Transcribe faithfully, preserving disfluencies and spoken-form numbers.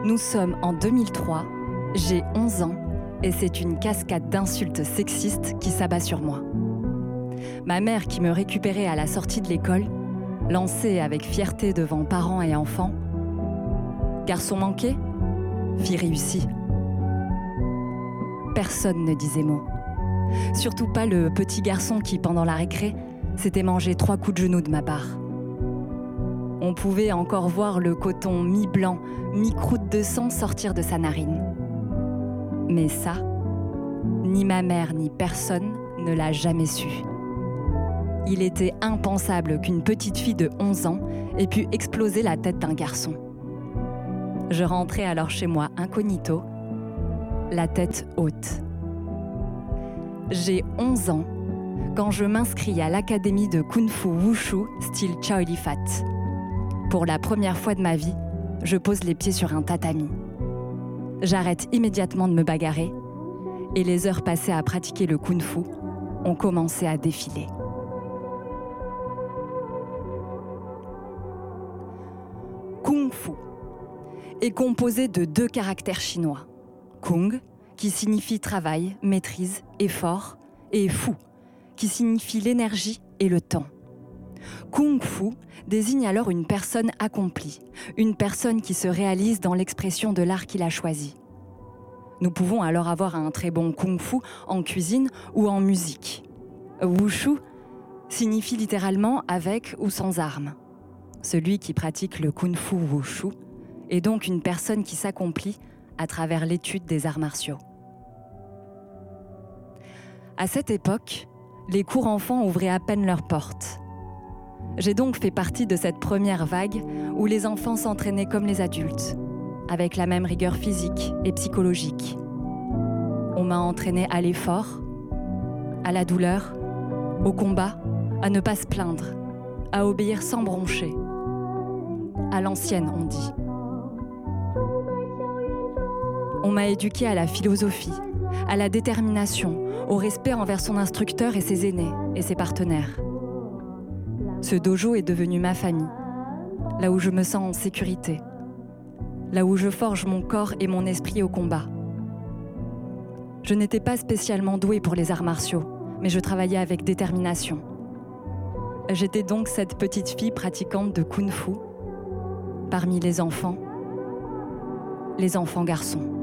Nous sommes en deux mille trois, j'ai onze ans et c'est une cascade d'insultes sexistes qui s'abat sur moi. Ma mère, qui me récupérait à la sortie de l'école, lançait avec fierté devant parents et enfants « Garçon manqué, fille réussie ». Personne ne disait mot. Surtout pas le petit garçon qui, pendant la récré, s'était mangé trois coups de genou de ma part. On pouvait encore voir le coton mi-blanc, mi-croûte de sang sortir de sa narine. Mais ça, ni ma mère ni personne ne l'a jamais su. Il était impensable qu'une petite fille de onze ans ait pu exploser la tête d'un garçon. Je rentrais alors chez moi incognito, la tête haute. J'ai onze ans quand je m'inscris à l'académie de Kung Fu Wushu style Chow Yun Fat. Pour la première fois de ma vie, je pose les pieds sur un tatami. J'arrête immédiatement de me bagarrer et les heures passées à pratiquer le Kung Fu ont commencé à défiler. Kung Fu est composé de deux caractères chinois. Kung, qui signifie travail, maîtrise, effort, et Fu, qui signifie l'énergie et le temps. Kung Fu désigne alors une personne accomplie, une personne qui se réalise dans l'expression de l'art qu'il a choisi. Nous pouvons alors avoir un très bon Kung Fu en cuisine ou en musique. Wushu signifie littéralement avec ou sans armes. Celui qui pratique le Kung Fu Wushu est donc une personne qui s'accomplit à travers l'étude des arts martiaux. À cette époque, les cours enfants ouvraient à peine leurs portes. J'ai donc fait partie de cette première vague où les enfants s'entraînaient comme les adultes, avec la même rigueur physique et psychologique. On m'a entraînée à l'effort, à la douleur, au combat, à ne pas se plaindre, à obéir sans broncher. À l'ancienne, on dit. On m'a éduquée à la philosophie, à la détermination, au respect envers son instructeur et ses aînés et ses partenaires. Ce dojo est devenu ma famille, là où je me sens en sécurité, là où je forge mon corps et mon esprit au combat. Je n'étais pas spécialement douée pour les arts martiaux, mais je travaillais avec détermination. J'étais donc cette petite fille pratiquante de Kung Fu, parmi les enfants, les enfants garçons.